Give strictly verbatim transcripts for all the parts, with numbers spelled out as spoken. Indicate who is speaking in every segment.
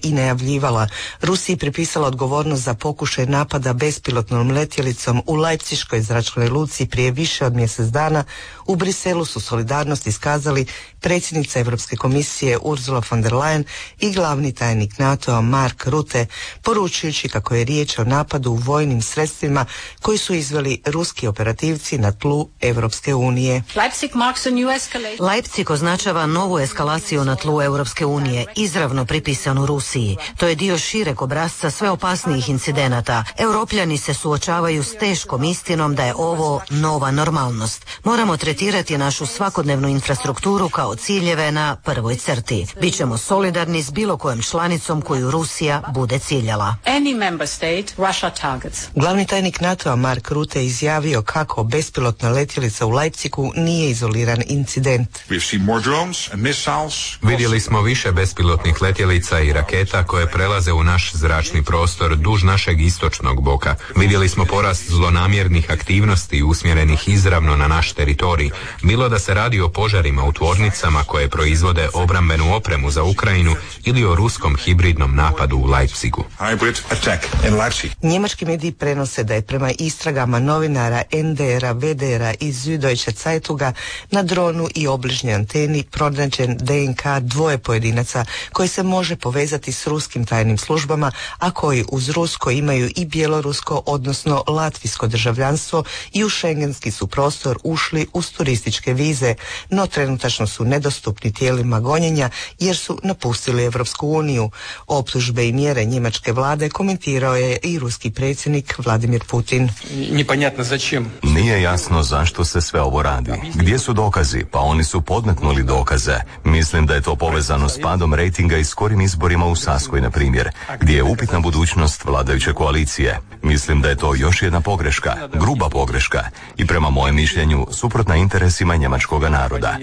Speaker 1: i najavljivala. Rusiji pripisala odgovornost za pokušaj napada bespilotnom letjelicom u Leipziškoj zračnoj luci prije više od mjesec dana. U Briselu su solidarnost iskazali predsjednica Europske komisije Ursula von der Leyen i glavni tajnik NATO-a Mark Rutte, poručujući kako je riječ o napadu u vojnim sredstvima koji su izveli ruski operativci na tlu Europske unije.
Speaker 2: Leipzig označava novu eskalaciju na tlu Europske unije, izravno pripisanu Rusiji. To je dio šireg obrasca sve opasnijih incidenata. Europljani se suočavaju s teškom istinom da je ovo nova normalnost. Moramo tretirati našu svakodnevnu infrastrukturu kao ciljeve na prvoj crti. Bićemo solidarni s bilo kojom članicom koju Rusija bude ciljala.
Speaker 1: Glavni tajnik NATO-a Mark Rutte izjavio kako bespilotna letjelica u Leipzigu nije izoliran incident.
Speaker 3: Vidjeli smo više bespilotnih letjelica i raketa koje prelaze u naš zračni prostor duž našeg istočnog boka. Vidjeli smo porast zlonamjernih aktivnosti usmjerenih izravno na naš teritorij, bilo da se radi o požarima u tvornicama koje proizvode obrambenu opremu za Ukrajinu ili o ruskom hibridnom napadu u Leipzigu.
Speaker 1: Njemački mediji prenose da je prema istragama novinara en de era, ve de era i Süddeutsche Zeitunga na dronu i obližnjoj anteni pronađen de en ka dvoje pojedinaca koji se može povezati s ruskim tajnim službama, a koji uz rusko imaju i bjelorusko, odnosno latvijsko državljanstvo i u šengenski su prostor ušli uz turističke vize, no trenutačno su nedostupni tijelima gonjenja jer su napustili Europsku uniju. Optužbe i mjere njemačke vlade komentirao je i ruski predsjednik Vladimir Putin.
Speaker 4: Nije jasno zašto se sve ovo radi. Gdje su dokazi? Pa oni su podmetnuli dokaze. Mislim da je to povezano s padom rejtinga i skorim izborima u Saskoj, na primjer, gdje je upitna budućnost vladajuće koalicije. Mislim da je to još jedna pogreška, gruba pogreška i prema mojem mišljenju suprotna interesima njemačkog naroda.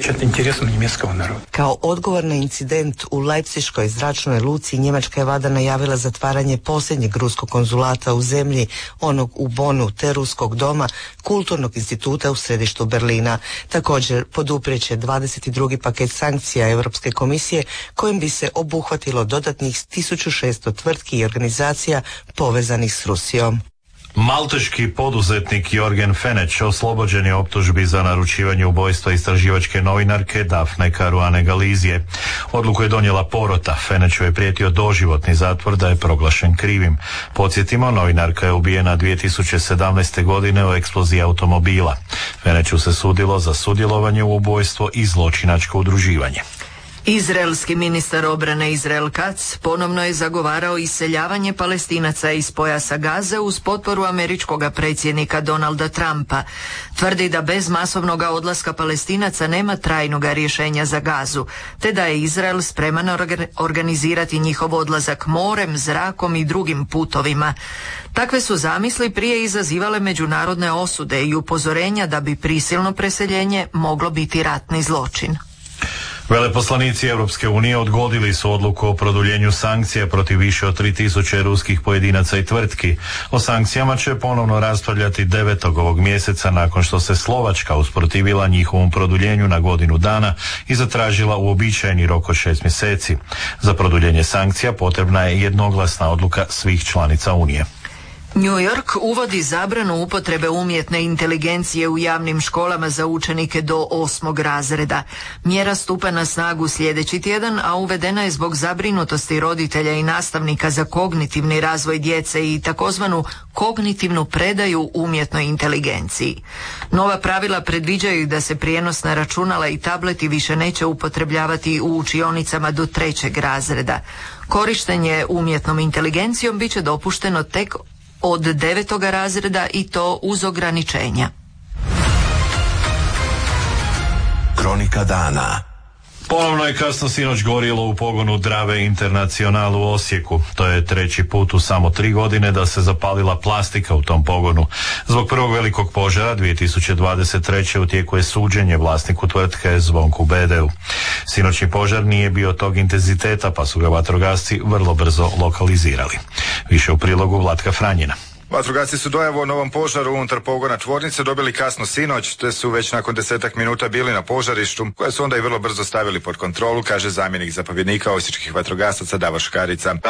Speaker 1: Kao odgovor na incident u Leipziškoj zračnoj luci njemačka je vlada najavila zatvaranje posljednjeg ruskog konzulata u zemlji, onog u Bonu, te ruskog doma, kulturnog instituta u središtu Berlina. Također poduprijeće dvadeset drugi paket sankcija Europske komisije kojim bi se obuhvatilo dodatnih tisuću šesto tvrtki i organizacija povezanih s Rusijom.
Speaker 5: Malteški poduzetnik Jorgen Fenech oslobođen je optužbi za naručivanje ubojstva istraživačke novinarke Dafne Caruane Galizije. Odluku je donijela porota. Fenechu je prijetio doživotni zatvor da je proglašen krivim. Podsjetimo, novinarka je ubijena dvije tisuće sedamnaeste. godine u eksploziji automobila. Fenechu se sudilo za sudjelovanje u ubojstvo i zločinačko udruživanje.
Speaker 2: Izraelski ministar obrane Izrael Katz ponovno je zagovarao iseljavanje Palestinaca iz pojasa Gaze uz potporu američkog predsjednika Donalda Trumpa. Tvrdi da bez masovnog odlaska Palestinaca nema trajnog rješenja za Gazu, te da je Izrael spreman organizirati njihov odlazak morem, zrakom i drugim putovima. Takve su zamisli prije izazivale međunarodne osude i upozorenja da bi prisilno preseljenje moglo biti ratni zločin.
Speaker 5: Veleposlanici Europske unije odgodili su odluku o produljenju sankcija protiv više od tri tisuće ruskih pojedinaca i tvrtki. O sankcijama će ponovno raspravljati devetog ovog mjeseca nakon što se Slovačka usprotivila njihovom produljenju na godinu dana i zatražila uobičajeni rok od šest mjeseci. Za produljenje sankcija potrebna je jednoglasna odluka svih članica Unije.
Speaker 2: New York uvodi zabranu upotrebe umjetne inteligencije u javnim školama za učenike do osmog razreda. Mjera stupa na snagu sljedeći tjedan, a uvedena je zbog zabrinutosti roditelja i nastavnika za kognitivni razvoj djece i takozvanu kognitivnu predaju umjetnoj inteligenciji. Nova pravila predviđaju da se prijenosna računala i tableti više neće upotrebljavati u učionicama do trećeg razreda. Korištenje umjetnom inteligencijom bit će dopušteno tek od devetoga razreda i to uz ograničenja.
Speaker 4: Kronika dana.
Speaker 5: Ponovno je kasno sinoć gorilo u pogonu Drave International u Osijeku. To je treći put u samo tri godine da se zapalila plastika u tom pogonu. Zbog prvog velikog požara dvije tisuće dvadeset treće u tijeku je suđenje vlasniku tvrtke Zvonku Bedeu. Sinoćni požar nije bio tog intenziteta pa su ga vatrogasci vrlo brzo lokalizirali. Više u prilogu Vlatka Franjina.
Speaker 6: Vatrogasci su dojavu o novom požaru unutar pogona tvornice dobili kasno sinoć, te su već nakon desetak minuta bili na požarištu, koje su onda i vrlo brzo stavili pod kontrolu, kaže zamjenik zapovjednika osječkih vatrogasaca Davor Škarica.